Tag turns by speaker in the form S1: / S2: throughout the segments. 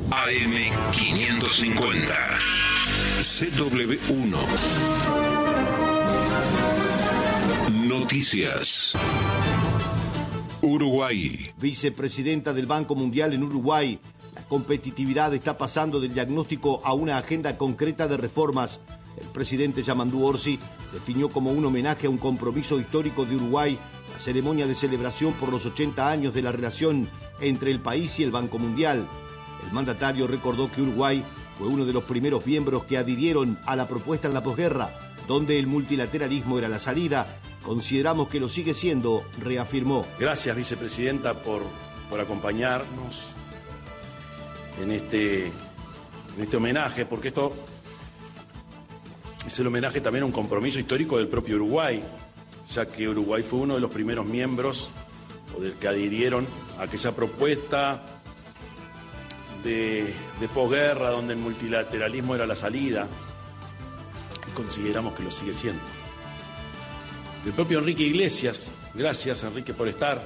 S1: AM550. CW1. Noticias. Uruguay.
S2: Vicepresidenta del Banco Mundial en Uruguay. La competitividad está pasando del diagnóstico a una agenda concreta de reformas. El presidente Yamandú Orsi definió como un homenaje a un compromiso histórico de Uruguay la ceremonia de celebración por los 80 años de la relación entre el país y el Banco Mundial. El mandatario recordó que Uruguay fue uno de los primeros miembros que adhirieron a la propuesta en la posguerra, donde el multilateralismo era la salida. Consideramos que lo sigue siendo, reafirmó.
S3: Gracias, vicepresidenta, por acompañarnos en este homenaje, porque esto es el homenaje también a un compromiso histórico del propio Uruguay, ya que Uruguay fue uno de los primeros miembros o del que adhirieron a aquella propuesta de posguerra donde el multilateralismo era la salida, y consideramos que lo sigue siendo. Del propio Enrique Iglesias, gracias Enrique por estar,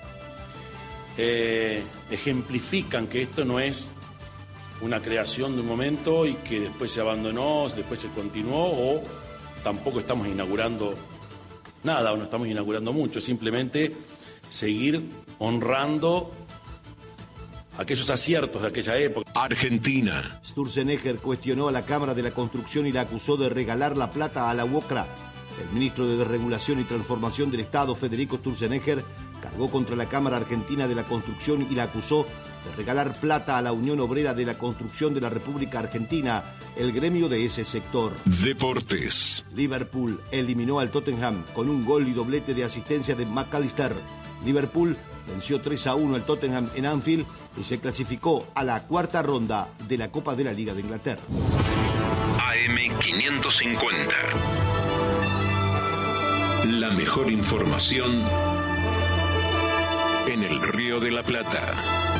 S3: ejemplifican que esto no es una creación de un momento y que después se abandonó, después se continuó, o tampoco estamos inaugurando nada o no estamos inaugurando mucho, simplemente seguir honrando aquellos aciertos de aquella época.
S1: Argentina.
S2: Sturzenegger cuestionó a la Cámara de la Construcción y la acusó de regalar la plata a la UOCRA. El ministro de Desregulación y Transformación del Estado, Federico Sturzenegger, cargó contra la Cámara Argentina de la Construcción y la acusó de regalar plata a la Unión Obrera de la Construcción de la República Argentina, el gremio de ese sector.
S1: Deportes.
S2: Liverpool eliminó al Tottenham con un gol y doblete de asistencia de McAllister. Liverpool venció 3-1 al Tottenham en Anfield y se clasificó a la cuarta ronda de la Copa de la Liga de Inglaterra.
S1: AM550. La mejor información en el Río de la Plata.